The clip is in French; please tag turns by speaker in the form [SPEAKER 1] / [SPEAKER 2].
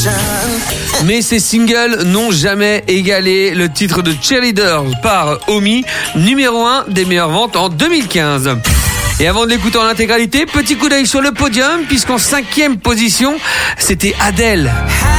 [SPEAKER 1] Mais ces singles n'ont jamais égalé le titre de Cheerleader par Omi, numéro 1 des meilleures ventes en 2015. Et avant de l'écouter en intégralité, petit coup d'œil sur le podium, puisqu'en 5e position, c'était Adele.